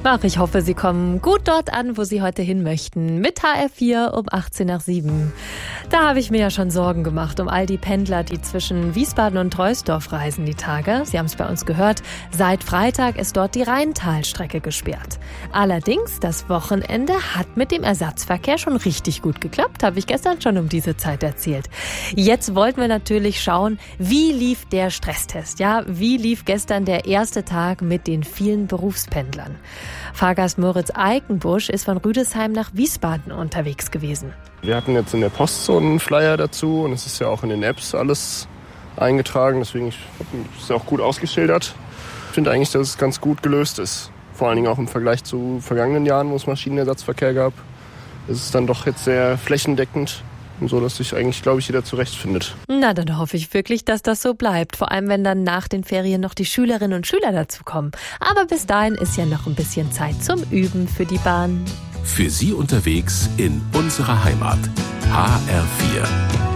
Ach, ich hoffe, Sie kommen gut dort an, wo Sie heute hin möchten. Mit HR4 um 7:18. Da habe ich mir ja schon Sorgen gemacht um all die Pendler, die zwischen Wiesbaden und Troisdorf reisen die Tage. Sie haben es bei uns gehört, seit Freitag ist dort die Rheintalstrecke gesperrt. Allerdings, das Wochenende hat mit dem Ersatzverkehr schon richtig gut geklappt, habe ich gestern schon um diese Zeit erzählt. Jetzt wollten wir natürlich schauen, wie lief der Stresstest? Ja, wie lief gestern der erste Tag mit den vielen Berufspendlern? Fahrgast Moritz Eikenbusch ist von Rüdesheim nach Wiesbaden unterwegs gewesen. Wir hatten jetzt in der Post so einen Flyer dazu und es ist ja auch in den Apps alles eingetragen, deswegen ist es auch gut ausgeschildert. Ich finde eigentlich, dass es ganz gut gelöst ist. Vor allen Dingen auch im Vergleich zu vergangenen Jahren, wo es Maschinenersatzverkehr gab. Es ist dann doch jetzt sehr flächendeckend. Und so, dass sich eigentlich, glaube ich, jeder zurechtfindet. Na, dann hoffe ich wirklich, dass das so bleibt. Vor allem, wenn dann nach den Ferien noch die Schülerinnen und Schüler dazukommen. Aber bis dahin ist ja noch ein bisschen Zeit zum Üben für die Bahn. Für Sie unterwegs in unserer Heimat. HR4.